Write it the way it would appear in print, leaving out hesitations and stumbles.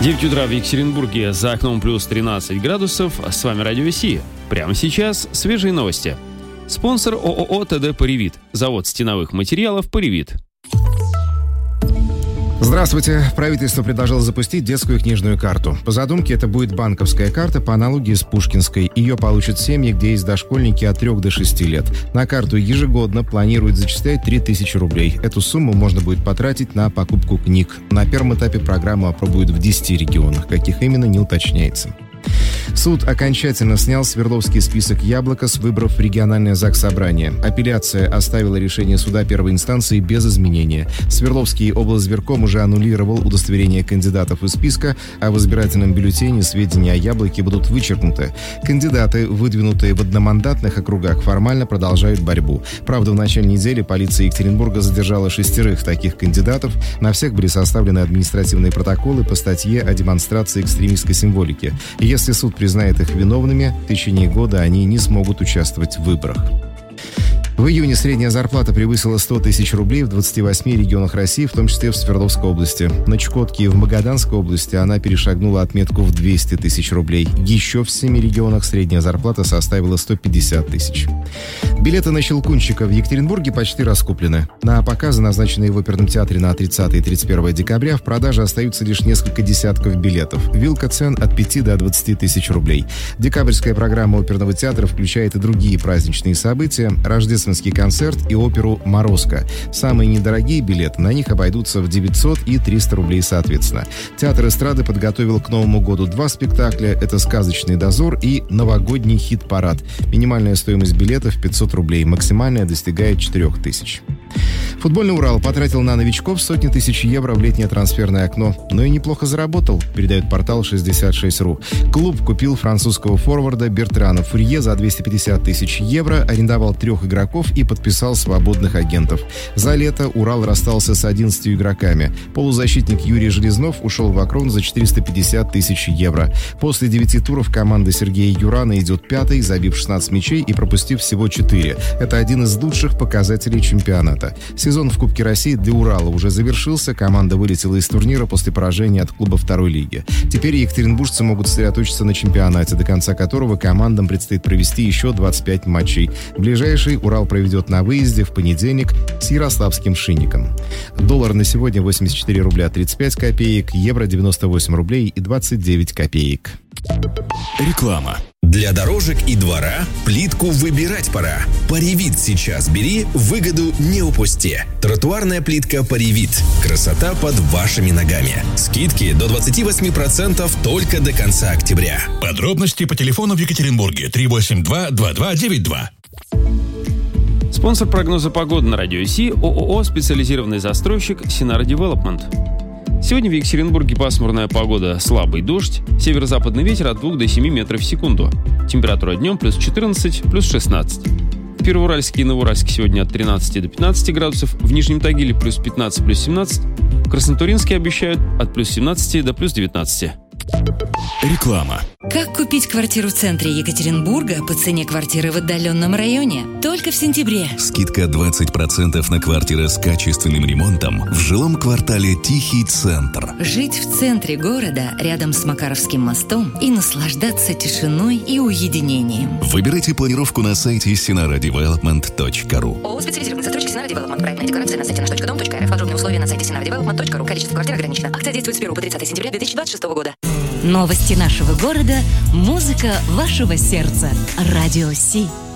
9 утра в Екатеринбурге, за окном плюс 13 градусов. С вами Радио Си. Прямо сейчас свежие новости. Спонсор ООО ТД «Поривит». Завод стеновых материалов «Поривит». Здравствуйте. Правительство предложило запустить детскую книжную карту. По задумке, это будет банковская карта по аналогии с пушкинской. Ее получат семьи, где есть дошкольники от 3 до 6 лет. На карту ежегодно планируют зачислять 3000 рублей. Эту сумму можно будет потратить на покупку книг. На первом этапе программу опробуют в 10 регионах. Каких именно, не уточняется. Суд окончательно снял Свердловский список «Яблоко» с выборов в региональное заксобрание. Апелляция оставила решение суда первой инстанции без изменения. Свердловский облсбирком уже аннулировал удостоверение кандидатов из списка, а в избирательном бюллетене сведения о «Яблоке» будут вычеркнуты. Кандидаты, выдвинутые в одномандатных округах, формально продолжают борьбу. Правда, в начале недели полиция Екатеринбурга задержала 6 таких кандидатов. На всех были составлены административные протоколы по статье о демонстрации экстремистской символики. Если суд признает их виновными, в течение года они не смогут участвовать в выборах. В июне средняя зарплата превысила 100 тысяч рублей в 28 регионах России, в том числе в Свердловской области. На Чукотке и в Магаданской области она перешагнула отметку в 200 тысяч рублей. Еще в 7 регионах средняя зарплата составила 150 тысяч. Билеты на «Щелкунчика» в Екатеринбурге почти раскуплены. На показы, назначенные в оперном театре на 30 и 31 декабря, в продаже остаются лишь несколько десятков билетов. Вилка цен от 5 до 20 тысяч рублей. Декабрьская программа оперного театра включает и другие праздничные события, рождественский концерт и оперу «Морозко». Самые недорогие билеты, на них обойдутся в 900 и 300 рублей соответственно. Театр эстрады подготовил к Новому году 2 спектакля. Это «Сказочный дозор» и «Новогодний хит-парад». Минимальная стоимость билетов 500 рублей, максимальная достигает 4000. Футбольный «Урал» потратил на новичков сотни тысяч евро в летнее трансферное окно. Но и неплохо заработал, передает портал 66.ru. Клуб купил французского форварда Бертрана Фурье за 250 тысяч евро, арендовал 3 игроков и подписал свободных агентов. За лето «Урал» расстался с 11 игроками. Полузащитник Юрий Железнов ушел в Акрон за 450 тысяч евро. После 9 туров команда Сергея Юрана идет 5-й, забив 16 мячей и пропустив всего 4. Это один из лучших показателей чемпионата. Сезон в Кубке России для «Урала» уже завершился. Команда вылетела из турнира после поражения от клуба второй лиги. Теперь екатеринбуржцы могут сосредоточиться на чемпионате, до конца которого командам предстоит провести еще 25 матчей. Ближайший «Урал» проведет на выезде в понедельник с ярославским «Шинником». Доллар на сегодня 84 рубля 35 копеек, евро 98 рублей и 29 копеек. Реклама. Для дорожек и двора плитку выбирать пора. Поривит сейчас бери, выгоду не упусти. Тротуарная плитка Поривит. Красота под вашими ногами. Скидки до 28% только до конца октября. Подробности по телефону в Екатеринбурге 382-2292. Спонсор прогноза погоды на Радио Си – ООО «Специализированный застройщик Синара Девелопмент». Сегодня в Екатеринбурге пасмурная погода, слабый дождь, северо-западный ветер от 2 до 7 метров в секунду. Температура днем плюс 14, плюс 16. В Первоуральске и Новоуральске сегодня от 13 до 15 градусов, в Нижнем Тагиле плюс 15, плюс 17, в Краснотуринске обещают от плюс 17 до плюс 19. Реклама. Как купить квартиру в центре Екатеринбурга по цене квартиры в отдаленном районе? Только в сентябре. Скидка 20% на квартиры с качественным ремонтом в жилом квартале «Тихий центр». Жить в центре города, рядом с Макаровским мостом, и наслаждаться тишиной и уединением. Выбирайте планировку на сайте sinaradevelopment.ru. ООО «Специализированный застройщик Синара Девелопмент». Проектная декларация на сайте nаш.dom.rf. Подробные условия на сайте sinaradevelopment.ru. Количество квартир ограничено. Акция действует с 1 по 30 сентября 2026 года. Новости нашего города, музыка вашего сердца. Радио Си.